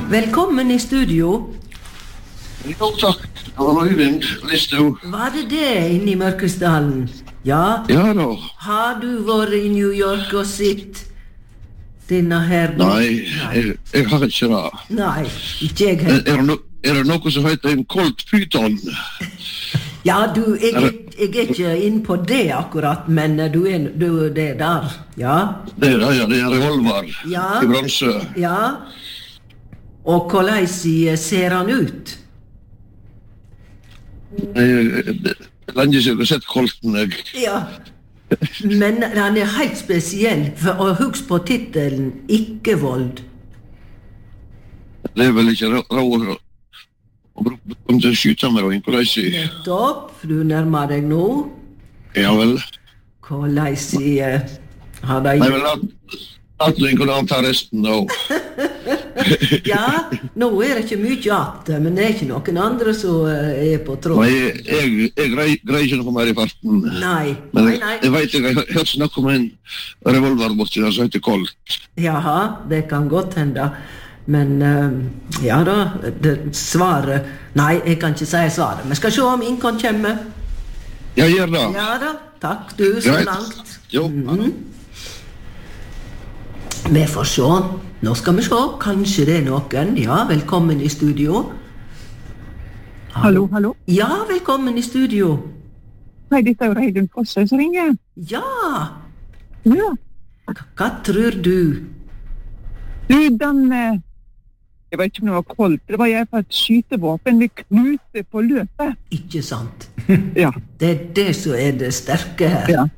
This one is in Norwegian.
Velkommen i studio. Jo, takk. Det var Øyvind Listhaug. Var det inne i Mørkesdalen? Ja. Ja da. Har du vært i New York og sett denne her? Nei, jeg har ikke det. Nei, ikke jeg heller. Er det noe som heter en Colt Python? Ja, jeg er ikke inn på det akkurat, men du er det der, ja? Det er en revolver Ja. i bronse. Ja. Og hvordan ser han ut? Lenge siden jeg har sett Colten, jeg. Ja, men han er helt spesiell, og husk på titelen Ikke vold. Det er vel ikke råd om til å skyte med og hvordan jeg... Nettopp, du nærmer deg nå. Ja vel. Hvordan har de... Nei vel, at du kunne anta resten da. Ja, nå er det ikke mye at, men det er ikke noen andre som er på tråd. Nei, jeg greier ikke noe mer i farten. Nei, Men nei. jeg vet jeg har hørt snakke om en revolver borti der som heter Colt. Jaha, det kan godt hende. Men ja da, svaret... Nei, jeg kan ikke si svaret. Vi skal se om Inkon kommer. Ja, gjør det. Ja da, takk du, så Greit. langt. Jo. Vi får se. Nå skal vi se. Kanskje det er noen. Ja, velkommen i studio. Hallo. Ja, velkommen i studio. Hei, dette er jo Reidun Fosse som ringer. Ja, Ja. hva tror du? Du, den... Jeg vet ikke om det var Colt, det var i hvert fall et skytevåpen vi knuste på løpet. Ikke sant? Ja. Det er det som er det sterke her. Ja.